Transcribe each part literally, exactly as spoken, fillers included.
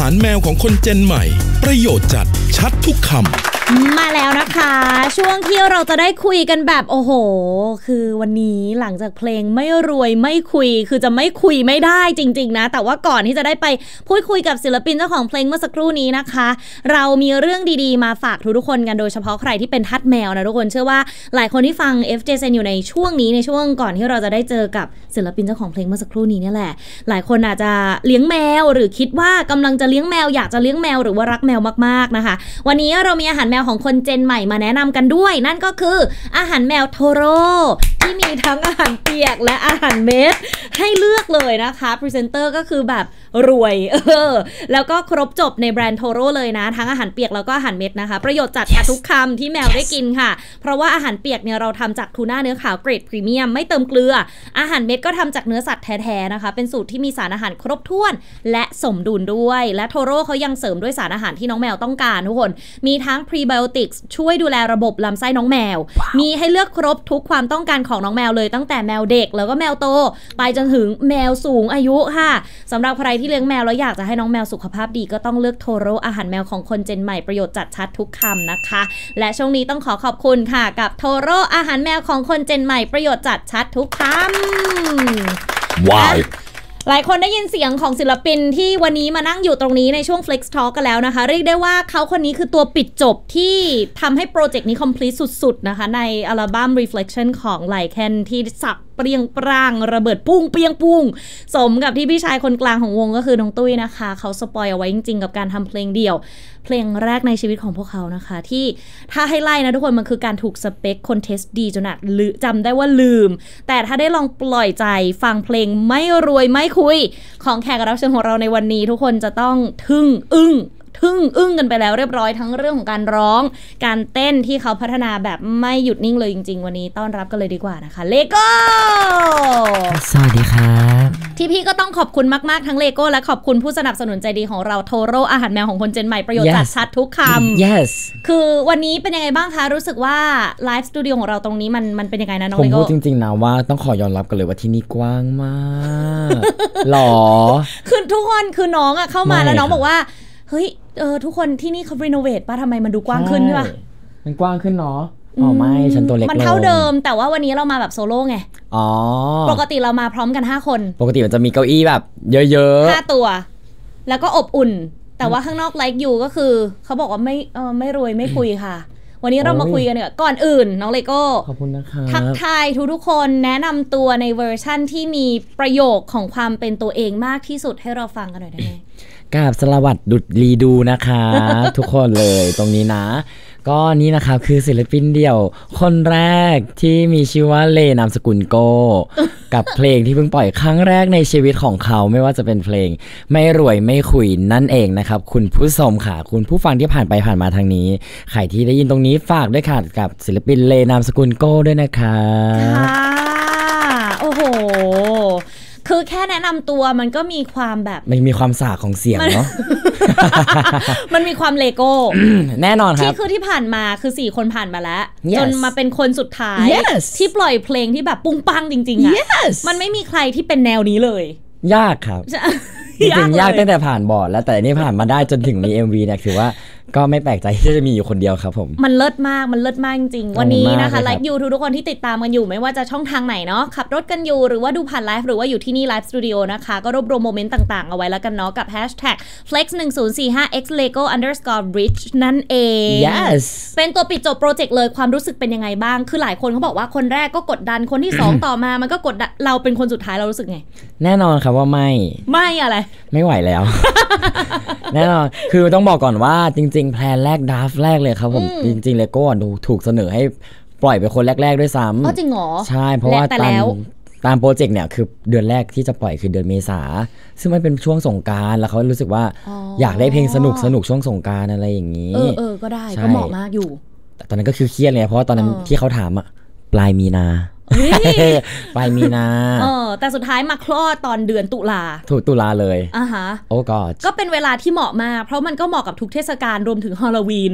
ารแมวของคนเจนใหม่ประโยชน์จัดชัดทุกคำมาแล้วนะคะช่วงที่เราจะได้คุยกันแบบโอ้โหคือวันนี้หลังจากเพลงไม่รวยไม่คุยคือจะไม่คุยไม่ได้จริงๆนะแต่ว่าก่อนที่จะได้ไปพูดคุยกับศิลปินเจ้าของเพลงเมื่อสักครู่นี้นะคะเรามีเรื่องดีๆมาฝากทุกๆคนกันโดยเฉพาะใครที่เป็นทาสแมวนะทุกคนเชื่อว่าหลายคนที่ฟัง เอฟ เจ เซน อยู่ในช่วงนี้ในช่วงก่อนที่เราจะได้เจอกับศิลปินเจ้าของเพลงเมื่อสักครู่นี้นี่แหละหลายคนอาจจะเลี้ยงแมวหรือคิดว่ากำลังจะเลี้ยงแมวอยากจะเลี้ยงแมวหรือว่ารักแมวมากๆนะคะวันนี้เรามีอาหารแมวของคนเจนใหม่มาแนะนำกันด้วยนั่นก็คืออาหารแมวโทโร่ที่มีทั้งอาหารเปียกและอาหารเม็ดให้เลือกเลยนะคะพรีเซนเตอร์ก็คือแบบรวยเออแล้วก็ครบจบในแบรนด์โทโร่เลยนะทั้งอาหารเปียกแล้วก็อาหารเม็ดนะคะประโยชน์จัดทุกคำที่แมวได้กินค่ะเพราะว่าอาหารเปียกเนี่ยเราทำจากทูน่าเนื้อขาวเกรดพรีเมียมไม่เติมเกลืออาหารเม็ดก็ทำจากเนื้อสัตว์แท้ๆนะคะเป็นสูตรที่มีสารอาหารครบถ้วนและสมดุลด้วยและโทโร่เขายังเสริมด้วยสารอาหารที่น้องแมวต้องการทุกคนมีทั้งพรีไบโอติกส์ช่วยดูแลระบบลำไส้น้องแมว wow. มีให้เลือกครบทุกความต้องการของน้องแมวเลยตั้งแต่แมวเด็กแล้วก็แมวโตไปจนถึงแมวสูงอายุค่ะสำหรับใครที่เลี้ยงแมวแล้วอยากจะให้น้องแมวสุขภาพดีก็ต้องเลือกโทโร่อาหารแมวของคนเจนใหม่ประโยชน์จัดชัดทุกคำนะคะและช่วงนี้ต้องขอขอบคุณค่ะกับโทโร่อาหารแมวของคนเจนใหม่ประโยชน์จัดชัดทุกคำว้าวหลายคนได้ยินเสียงของศิลปินที่วันนี้มานั่งอยู่ตรงนี้ในช่วง Flex Talk กันแล้วนะคะเรียกได้ว่าเขาคนนี้คือตัวปิดจบที่ทำให้โปรเจกต์นี้ complete สุดๆนะคะในอัลบั้ม Reflection ของไลแคนที่สับเปรี้ยงปร้างระเบิดปุ้งเปรี้ยงปุ้งสมกับที่พี่ชายคนกลางของวงก็คือน้องตุ้ยนะคะเขาสปอยเอาไว้จริงๆกับการทำเพลงเดี่ยวเพลงแรกในชีวิตของพวกเขานะคะที่ถ้าให้ไล่นะทุกคนมันคือการถูกสเปคคอนเทสต์ดีจนอาจจำได้ว่าลืมแต่ถ้าได้ลองปล่อยใจฟังเพลงไม่รวยไม่คุยของแขกรับเชิญของเราในวันนี้ทุกคนจะต้องทึ่งอึ้งทึ่งอึ้งกันไปแล้วเรียบร้อยทั้งเรื่องของการร้องการเต้นที่เขาพัฒนาแบบไม่หยุดนิ่งเลยจริงๆวันนี้ต้อนรับกันเลยดีกว่านะคะเลโก้สวัสดีครับที่พี่ก็ต้องขอบคุณมากๆทั้งเลโก้และขอบคุณผู้สนับสนุนใจดีของเราโทโร่อาหารแมวของคนเจนใหม่ประโยชน์จัดชัดทุกคำ yes คือวันนี้เป็นยังไงบ้างคะรู้สึกว่าไลฟ์สตูดิโอของเราตรงนี้มันมันเป็นยังไงนะน้องเลโก้ผมพูดจริงๆนะว่าต้องขอยอมรับกันเลยว่าที่นี่กว้างมากหรอคือทุกคนคือน้องอะเข้ามาแล้วน้องบอกว่าเฮ้ยเออทุกคนที่นี่เขารีโนเวทป่ะทำไมมันดูกว้างขึ้นใช่ป่ะมันกว้างขึ้นเนาะอ๋อไม่ฉันตัวเล็กมันเท่าเดิมแต่ว่าวันนี้เรามาแบบโซโล่ไงอ๋อปกติเรามาพร้อมกันห้าคนปกติมันจะมีเก้าอี้แบบเยอะๆห้าตัวแล้วก็อบอุ่นแต่ว่าข้างนอกไลค์ยูก็คือเขาบอกว่าไม่เออไม่รวยไม่คุยค่ะวันนี้เรามาคุยกันเนี่ยก่อนอื่นน้องเลโก้ขอบคุณนะคะทักทายทุกๆคนแนะนำตัวในเวอร์ชั่นที่มีประโยคของความเป็นตัวเองมากที่สุดให้เราฟังกันหน่อยได้ไหมกราบสวัสดีดุดรีดูนะคะ ทุกคนเลยตรงนี้นะก็นี่นะครับคือศิลปินเดี่ยวคนแรกที่มีชื่อว่าเลนามสกุลโก กับเพลงที่เพิ่งปล่อยครั้งแรกในชีวิตของเขาไม่ว่าจะเป็นเพลงไม่รวยไม่คุยนั่นเองนะครับคุณผู้ชมค่ะคุณผู้ฟังที่ผ่านไปผ่านมาทางนี้ใครที่ได้ยินตรงนี้ฝากด้วยค่ะกับศิลปินเลนามสกุลโกด้วยนะคะค่ะโอ้โหคือแค่แนะนำตัวมันก็มีความแบบมันมีความสากของเสียงเนาะมันมีความเลโก้แน่นอนครับที่คือที่ผ่านมาคือสี่คนผ่านมาแล้ว yes. จนมาเป็นคนสุดท้าย yes. ที่ปล่อยเพลงที่แบบปุ้งปังจริงๆอ่ะ yes. มันไม่มีใครที่เป็นแนวนี้เลยยากครับจริงๆยากตั้งแต่ผ่านบอร์ดแล้วแต่นี่ผ่านมาได้จนถึงมี เอ็ม วี เนี่ยถือว่าก็ไม่แปลกใจที่จะมีอยู่คนเดียวครับผมมันเลิศมากมันเลิศมากจริงๆวันนี้นะคะไลฟ์ยูทุกคนที่ติดตามกันอยู่ไม่ว่าจะช่องทางไหนเนาะขับรถกันอยู่หรือว่าดูผ่านไลฟ์หรือว่าอยู่ที่นี่ไลฟ์สตูดิโอนะคะก็รวบรวมโมเมนต์ต่างๆเอาไว้แล้วกันเนาะกับ แฮชแท็ก เฟล็กซ์ หนึ่งศูนย์สี่ห้า เอ็กซ์ เลโก้ อันเดอร์สกอร์ บริดจ์ นั่นเอง yes เป็นตัวปิดจบโปรเจกต์เลยความรู้สึกเป็นยังไงบ้างคือหลายคนเขาบอกว่าคนแรกก็กดดันคนที่สอง ต่อมามันก็กดดันเราเป็นคนสุดท้ายเรารู้สึกไงแน่นอนครับว่าไม่ไม่อะไรไม่ไหวแล้ว แน่นอนคือต้องบอกก่อนว่าจริงๆแพลนแรกดราฟแรกเลยครับผมจริงๆเลโก้ถูกเสนอให้ปล่อยเป็นคนแรกๆด้วยซ้ำอ๋อจริงเหรอใช่เพราะว่าตามตามโปรเจกต์เนี่ยคือเดือนแรกที่จะปล่อยคือเดือนเมษาซึ่งมันเป็นช่วงสงกรานต์แล้วเขารู้สึกว่าอยากได้เพลงสนุกสนุกช่วงสงกรานต์อะไรอย่างนี้เออเออก็ได้ก็เหมาะมากอยู่แต่ตอนนั้นก็คือเครียดเลยเพราะว่าตอนนั้นที่เขาถามอะปลายมีนาปลายมีนาเออแต่สุดท้ายมาคลอดตอนเดือนตุลาถูกตุลาเลยอ่ะฮะโอ้ก็ก็เป็นเวลาที่เหมาะมากเพราะมันก็เหมาะกับทุกเทศกาลรวมถึงฮาโลวีน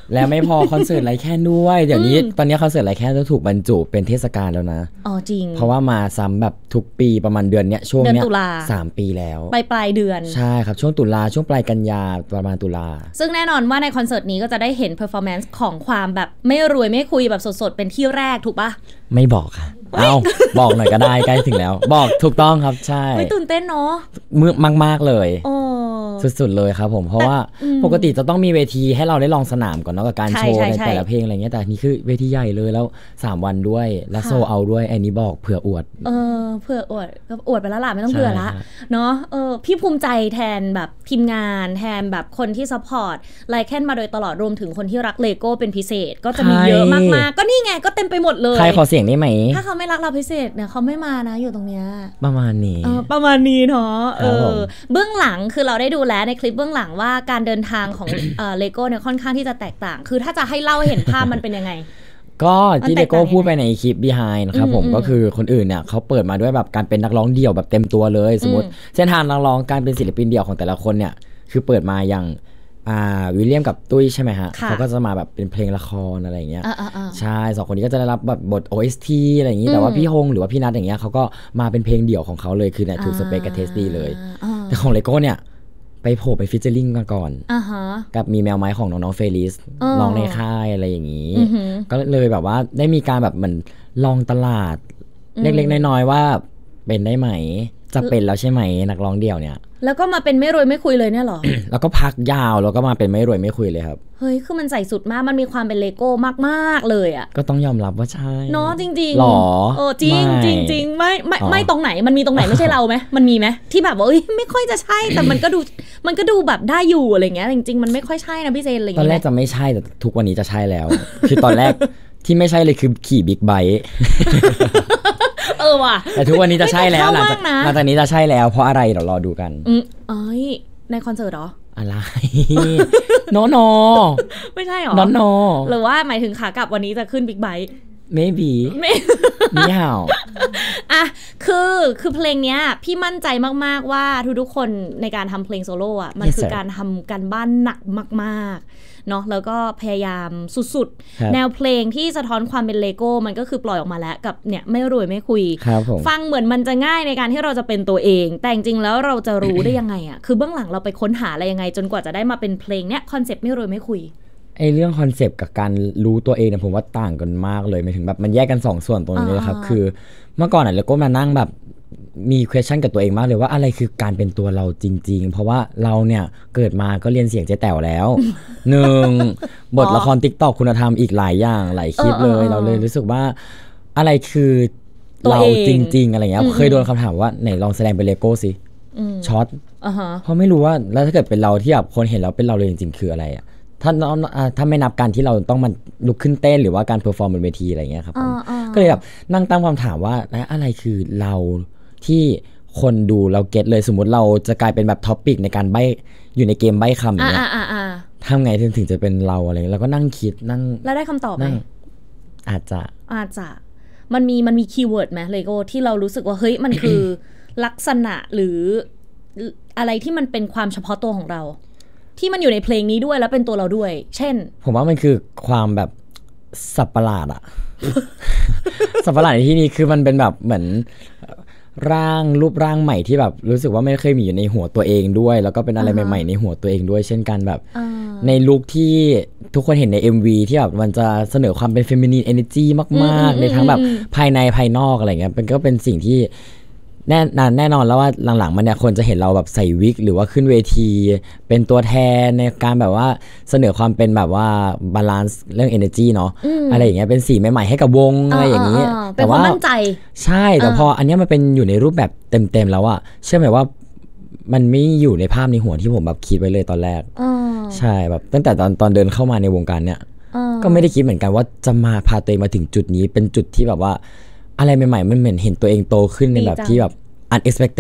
แล้วไม่พอคอนเสิร์ตไรแค่ด้วยเดี๋ยวนี้ตอนนี้คอนเสิร์ตไรแค่จะถูกบรรจุเป็นเทศกาลแล้วนะอ๋อจริงเพราะว่ามาซ้ำแบบทุกปีประมาณเดือนเนี้ยช่วงเนี้ยสามปีแล้วปลายปลายเดือนใช่ครับช่วงตุลาช่วงปลายกันยาประมาณตุลาซึ่งแน่นอนว่าในคอนเสิร์ตนี้ก็จะได้เห็นเพอร์ฟอร์แมนซ์ของความแบบไม่รวยไม่คุยแบบสดๆเป็นที่แรกถูกปะไม่บอกค่ะเอาบอกหน่อยก็ได้ใกล้ถึงแล้วบอกถูกต้องครับใช่ไม่ตื่นเต้นเนาะมือมากๆเลยสุดๆเลยครับผมเพราะว่าปกติจะต้องมีเวทีให้เราได้ลองสนามก่อนเนาะกับการโชว์ในแต่ละเพลงอะไรเงี้ยแต่นี่คือเวทีใหญ่เลยแล้วสามวันด้วยและโซเอาด้วยอันนี้บอกเผื่ออวดเออเผื่ออวดก็อวดไปแล้วล่ะไม่ต้องเผื่อละเนาะเออพี่ภูมิใจแทนแบบทีมงานแทนแบบคนที่ซัพพอร์ตไลแคนมาโดยตลอดรวมถึงคนที่รักเลโก้เป็นพิเศษก็จะมีเยอะมากๆก็นี่ไงก็เต็มไปหมดเลยใครขอเสียงได้ไหมถ้าเขาไม่รักเราพิเศษเนี่ยเขาไม่มานะอยู่ตรงเนี้ยประมาณนี้ประมาณนี้เนาะเออเบื้องหลังคือเราได้ดูแลในคลิปเบื้องหลังว่าการเดินทางของเอ่อเลโก้เนี่ยค่อนข้างที่จะแตกต่างคือถ้าจะให้เล่าให้เห็นภาพมันเป็นยังไงก็ที่เลโก้พูดไปในคลิป behind นะครับผมก็คือคนอื่นเนี่ยเขาเปิดมาด้วยแบบการเป็นนักร้องเดี่ยวแบบเต็มตัวเลยสมมติเส้นทางนักร้องการเป็นศิลปินเดี่ยวของแต่ละคนเนี่ยคือเปิดมาอย่างอ่าวิลเลียมกับตุ้ยใช่ไหมฮะเขาก็จะมาแบบเป็นเพลงละครอะไรอย่างเงี้ยใช่สองคนนี้ก็จะได้รับแบบบท โอ เอส ที อะไรอย่างงี้แต่ว่าพี่ฮงหรือว่าพี่นัทอย่างเงี้ยเขาก็มาเป็นเพลงเดี่ยวของเขาเลยคือเนี่ยถูกสเปคกับเทสดีเลยแต่ของเลโก้เนี่ยไปโผล่ไปฟิชเจอริ่งมาก่อนกับมีแมวไม้ของน้องๆเฟลิสลองในค่ายอะไรอย่างงี้ก็เลยแบบว่าได้มีการแบบเหมือนลองตลาดเล็กๆน้อยๆว่าเป็นได้ไหมจะเป็นแล้วใช่ไหมนักร้องเดี่ยวเนี่ยแล้วก็มาเป็นไม่รวยไม่คุยเลยเนี่ยหรอแล้วก็พักยาวแล้วก็มาเป็นไม่รวยไม่คุยเลยครับเฮ้ยคือมันใส่สุดมากมันมีความเป็นเลโก้มากๆเลยอ่ะก็ต้องยอมรับว่าใช่เนาะจริงๆหรอเออจริงจริงจริงไม่ไม่ไม่ตรงไหนมันมีตรงไหนไม่ใช่เราไหมมันมีไหมที่แบบว่าเอ้ยไม่ค่อยจะใช่แต่มันก็ดูมันก็ดูแบบได้อยู่อะไรเงี้ยจริงๆมันไม่ค่อยใช่นะพี่เจนอะไรเงี้ยตอนแรกจะไม่ใช่แต่ทุกวันนี้จะใช่แล้วคือตอนแรกที่ไม่ใช่เลยคือขี่บิ๊กไบค์เออว่ะแต่ทุกวันนี้จะใช่แล้วหลังจากหลังจากนี้จะใช่แล้วเพราะอะไรเดี๋ยวรอดูกันอืมเอ้ยในคอนเสิร์ตเหรออะไรโนโนไม่ใช่หรอโนโนหรือว่าหมายถึงขากลับวันนี้จะขึ้นบิ๊กไบค์ maybe ไม่ไม่เอาอ่ะคือคือเพลงเนี้ยพี่มั่นใจมากๆว่าทุกๆคนในการทำเพลงโซโล่อ่ะมันคือการทำการบ้านหนักมากๆเนาะแล้วก็พยายามสุดๆแนวเพลงที่สะท้อนความเป็นเลโก้มันก็คือปล่อยออกมาแล้วกับเนี่ยไม่รวยไม่คุยฟังเหมือนมันจะง่ายในการที่เราจะเป็นตัวเองแต่จริงๆแล้วเราจะรู้ได้ยังไงอ่ะคือเบื้องหลังเราไปค้นหาอะไรยังไงจนกว่าจะได้มาเป็นเพลงเนี้ยคอนเซปต์ไม่รวยไม่คุยไอเรื่องคอนเซปต์กับการรู้ตัวเองเนี่ยผมว่าต่างกันมากเลยหมายถึงแบบมันแยกกันสองส่วนตรงนี้เลยครับคือเมื่อก่อนอ่ะเลโก้มานั่งแบบมี question กับตัวเองมากเลยว่าอะไรคือการเป็นตัวเราจริงๆเพราะว่าเราเนี่ยเกิดมาก็เรียนเสียงเจ๊แต๋วแล้วหนึ่งบทละคร TikTok คุณธรรมอีกหลายอย่างหลายคลิปเลยเราเลยรู้สึกว่าอะไรคือเราจริงๆอะไรเงี้ยเคยโดนคำถามว่าไหนลองแสดงเป็นเลโก้สิช็อตเพราะไม่รู้ว่าแล้วถ้าเกิดเป็นเราที่แบบคนเห็นเราเป็นเราเลยจริงๆคืออะไรอ่ะถ้าถ้าไม่นับการที่เราต้องมาลุกขึ้นเต้นหรือว่าการเพอร์ฟอร์มบนเวทีอะไรเงี้ยครับก็เลยแบบนั่งตั้งคำถามว่าอะไรคือเราที่คนดูเราเก็ตเลยสมมติเราจะกลายเป็นแบบท็อปิกในการใบ้อยู่ในเกมใบ้คำอย่างเงี้ยทำไงถึงถึงจะเป็นเราอะไรแล้วก็นั่งคิดนั่งแล้วได้คำตอบไหมอาจจะอาจจะมันมีมันมีคีย์เวิร์ดไหมเลโก้ที่เรารู้สึกว่าเฮ้ยมันคือ ลักษณะหรืออะไรที่มันเป็นความเฉพาะตัวของเราที่มันอยู่ในเพลงนี้ด้วยแล้วเป็นตัวเราด้วยเช่นผมว่ามันคือความแบบสับประหลาดอะ สับประหลาดในที่นี้คือมันเป็นแบบเหมือนร่างรูปร่างใหม่ที่แบบรู้สึกว่าไม่เคยมีอยู่ในหัวตัวเองด้วยแล้วก็เป็นอะไรใหม่ๆในหัวตัวเองด้วยเช่นกันแบบในลุคที่ทุกคนเห็นใน เอ็ม วี ที่แบบมันจะเสนอความเป็น feminine energy มากๆในทั้งแบบภายในภายนอกอะไรเงี้ยมันก็เป็นสิ่งที่แน่นอนแน่นอนแล้วว่าหลังๆมันเนี่ยคนจะเห็นเราแบบใส่วิกหรือว่าขึ้นเวทีเป็นตัวแทนในการแบบว่าเสนอความเป็นแบบว่าบาลานซ์เรื่อง energy เนาะ อ, อะไรอย่างเงี้ยเป็นสีใหม่ๆให้กับวงอะไรอย่างงี้แต่ว่ามั่นใจใช่แต่พออันนี้มันเป็นอยู่ในรูปแบบเต็มๆแล้วอะเชื่อไหมว่ามันไม่อยู่ในภาพในหัวที่ผมแบบคิดไว้เลยตอนแรกใช่แบบตั้งแต่ตอนตอนเดินเข้ามาในวงการเนี่ยก็ไม่ได้คิดเหมือนกันว่าจะมาพาตัวเองมาถึงจุดนี้เป็นจุดที่แบบว่าอะไรใหม่ๆมันเหมือนเห็นตัวเองโตขึ้นในแบบที่แบบ unexpected อ่ะ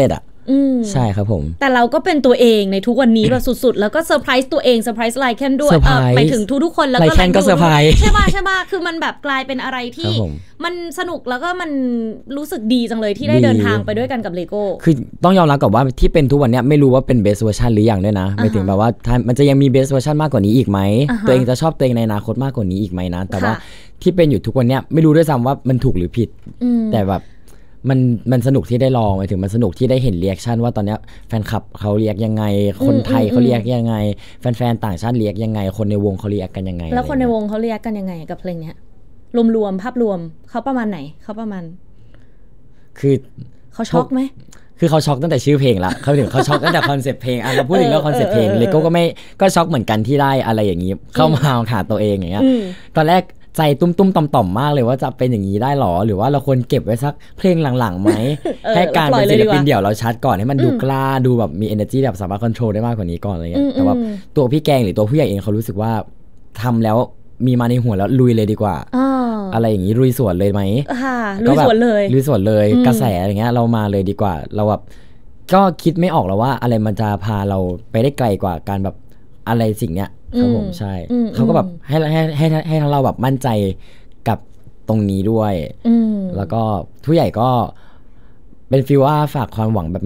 ใช่ครับผมแต่เราก็เป็นตัวเองในทุกวันนี้แบบสุดๆแล้วก็เซอร์ไพรส์ตัวเองเซอร์ไพรส์ไลแคนด้วยไปถึงทุกๆคนแล้วก็ไลแคนก็เซอร์ไพรส์ใช่ป่ะใช่ป่ะคือมันแบบกลายเป็นอะไรที่มันสนุกแล้วก็มันรู้สึกดีจังเลยที่ได้เดินทางไปด้วยกันกับเลโก้คือต้องยอมรับกับว่าที่เป็นทุกวันนี้ไม่รู้ว่าเป็นเบสเวอร์ชันหรือยังด้วยนะหมายถึงแบบว่ามันจะยังมีเบสเวอร์ชันมากกว่านี้อีกไหมตัวเองจะชอบตัวเองในอนาคตมากกว่านี้อีกไหมนะแต่ว่าที่เป็นอยู่ทุกวันนี้ไม่รู้ด้วยซ้ำว่ามันถูกหรือผิดแต่แบบมันมันสนุกที่ได้ลองหมายถึงมันสนุกที่ได้เห็นเรีแอคชั่นว่าตอนนี้แฟนคลับเขาเรียกยังไงคนไทยเขาเรียกยังไงแฟนๆต่างชาติเรียกยังไงคนในวงเขาเรียกกันยังไงแล้วคนในวงเขาเรียกกันยังไงกับเพลงเนี้ยรวมๆภาพรวมเขาประมาณไหนเขาประมาณคือเขาช็อกไหมคือเขาช็อกตั้งแต่ชื่อเพลงละเขาถึงเขาช็อกตั้งแต่คอนเซ็ปต์เพลงอ่ะเราพูดถึงเรื่องคอนเซ็ปต์เพลงเลโก้ก็ไม่ก็ช็อกเหมือนกันที่ได้อะไรอย่างนี้เข้ามาหาตัวเองอย่างเงี้ยตอนแรกใจตุ้มๆต่อมๆมากเลยว่าจะเป็นอย่างนี้ได้หรอหรือว่าเราควรเก็บไว้สักเพลงหลังๆไหมให้การเป็นศิลปินเดี่ยวเราชัดก่อนให้มันดูกล้าดูแบบมี energy แบบสามารถควบคุมได้มากกว่านี้ก่อนอะไรเงี้ยแต่ว่าตัวพี่แกงหรือตัวผู้ใหญ่เองเขารู้สึกว่าทำแล้วมีมาในหัวแล้วลุยเลยดีกว่าอะไรอย่างนี้ลุยสวนเลยไหมค่ะลุยสวนเลยลุยสวนเลยกระแสอะไรเงี้ยเรามาเลยดีกว่าเราแบบก็คิดไม่ออกแล้วว่าอะไรมันจะพาเราไปได้ไกลกว่าการแบบอะไรสิ่งเนี้ยครับผมใช่เขาก็แบบให้ให้ให้ให้ทั้งเราแบบมั่นใจกับตรงนี้ด้วยแล้วก็ผู้ใหญ่ก็เป็นฟีลว่าฝากความหวังแบบ